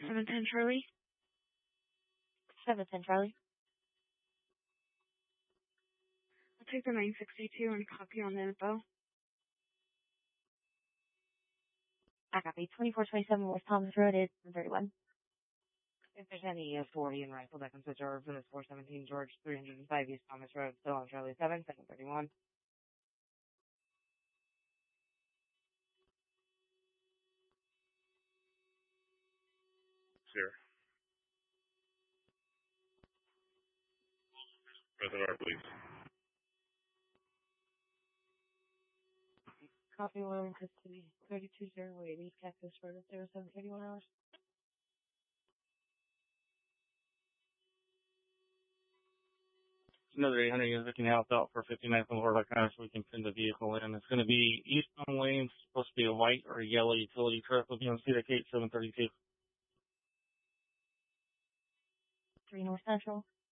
710 Charlie. 710 Charlie. I'll take the 962 and copy on the info. I copy. 2427 West Thomas Road is 31. If there's any 40 and rifle that can switch over for this 417 George 305 East Thomas Road, still on Charlie 7, 731. Sure. Reservoir, please. Copy 1 to 3208 East Cactus Road at 0731 hours. Another 800 units looking out for 59th and Lord County so we can send the vehicle in. It's going to be eastbound lanes, supposed to be a white or a yellow utility truck. We'll be on Cedar Gate 732. 3 North Central.